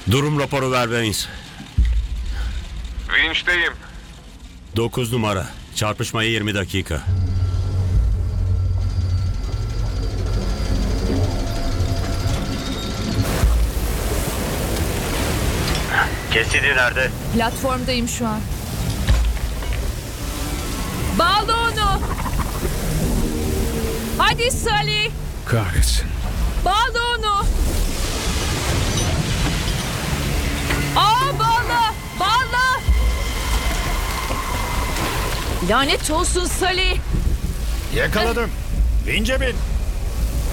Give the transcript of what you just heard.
Durum raporu ver Baines. Vinç'teyim. 9 numara. Çarpışmaya 20 dakika. Cassidy nerede? Platformdayım şu an. Bağla onu. Hadi Sully. Kahretsin. Bağla onu. Bağla. Bağla. Lanet olsun Sully. Yakaladım. Vince bin.